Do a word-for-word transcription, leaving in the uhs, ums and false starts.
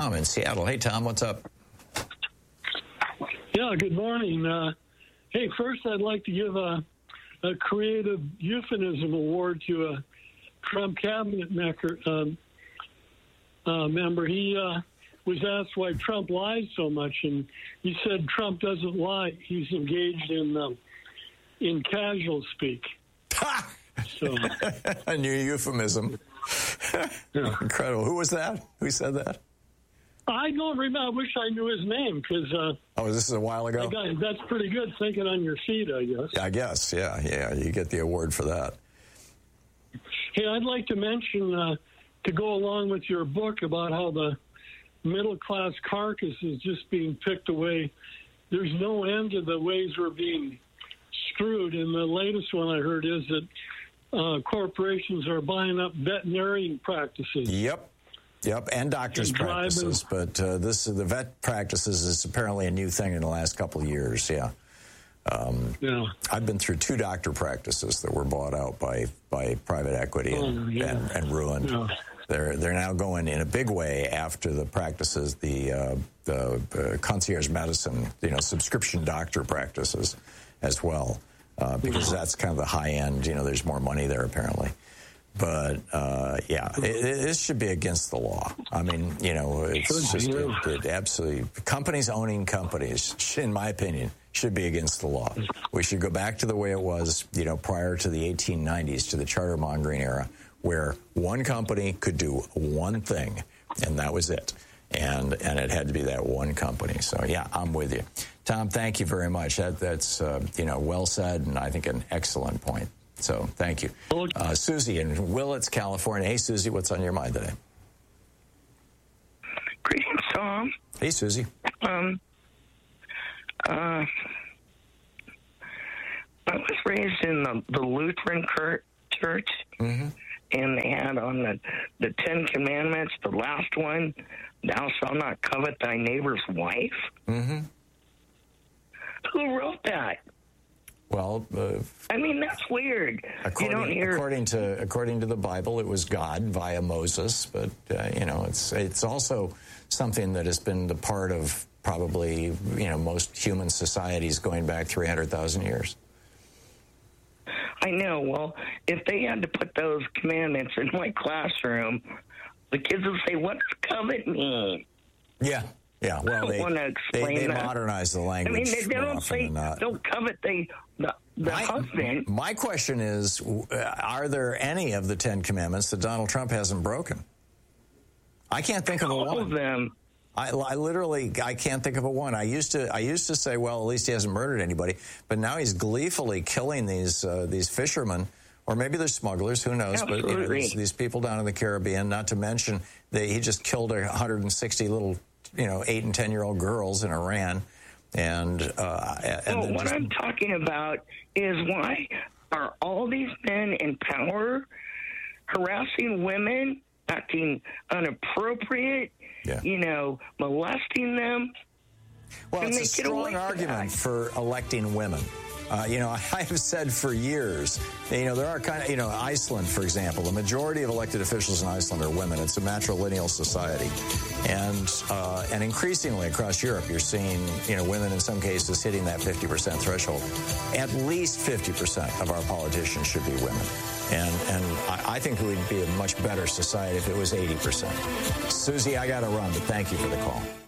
Tom in Seattle. Hey, Tom, what's up? Yeah, good morning. Uh, hey, first I'd like to give a, a creative euphemism award to a Trump cabinet maker, um, uh, member. He uh, was asked why Trump lies so much, and he said Trump doesn't lie. He's engaged in um, in casual speak. So, a new euphemism. Yeah. Incredible. Who was that? Who said that? I don't remember. I wish I knew his name because. Uh, oh, this is a while ago. got, that's pretty good. Thinking on your feet, I guess. Yeah, I guess. Yeah, yeah. You get the award for that. Hey, I'd like to mention uh, to go along with your book about how the middle class carcass is just being picked away. There's no end to the ways we're being screwed. And the latest one I heard is that uh, corporations are buying up veterinarian practices. Yep. Yep, and doctors' and practices, but uh, this the vet practices is apparently a new thing in the last couple of years. Yeah, um, yeah. I've been through two doctor practices that were bought out by by private equity and, oh, yeah. and, and ruined. Yeah. They're they're now going in a big way after the practices, the uh, the uh, concierge medicine, you know, subscription doctor practices as well, uh, because that's kind of the high end. You know, there's more money there apparently. But, uh, yeah, it, it, this should be against the law. I mean, you know, it's just it, it absolutely, companies owning companies, in my opinion, should be against the law. We should go back to the way it was, you know, prior to the eighteen nineties, to the charter mongering era, where one company could do one thing, and that was it. And and it had to be that one company. So, yeah, I'm with you. Tom, thank you very much. That, that's, uh, you know, well said, and I think an excellent point. So, thank you. Uh, Susie in Willits, California. Hey, Susie, what's on your mind today? Greetings, Tom. Hey, Susie. Um, uh, I was raised in the, the Lutheran church, mm-hmm. and they had on the, the Ten Commandments, the last one, thou shalt not covet thy neighbor's wife. Mm-hmm. Who wrote that? Well, uh, I mean, that's weird. According, you don't hear... according to according to the Bible, it was God via Moses, but uh, you know, it's it's also something that has been the part of probably you know most human societies going back three hundred thousand years. I know. Well, if they had to put those commandments in my classroom, the kids would say, "What does covet mean?" Yeah. Yeah, well, they, they, they modernize the language. I mean, they, they don't say, don't covet the, the, the my, husband. My question is, are there any of the Ten Commandments that Donald Trump hasn't broken? I can't think of a one. All of them. I, I literally, I can't think of a one. I used to, I used to say, well, at least he hasn't murdered anybody. But now he's gleefully killing these, uh, these fishermen. Or maybe they're smugglers, who knows? Absolutely. But you know, these, these people down in the Caribbean, not to mention, they, he just killed one hundred sixty little you know, eight and ten-year-old girls in Iran. And, uh, and well, what just... I'm talking about is why are all these men in power harassing women, acting inappropriate, yeah. you know, molesting them? Well, it's a strong argument for electing women. Uh, you know, I have said for years, you know, there are kind of, you know, Iceland, for example, the majority of elected officials in Iceland are women. It's a matrilineal society. And uh, and increasingly across Europe, you're seeing, you know, women in some cases hitting that fifty percent threshold. At least fifty percent of our politicians should be women. And and I, I think we would be a much better society if it was eighty percent. Susie, I got to run, but thank you for the call.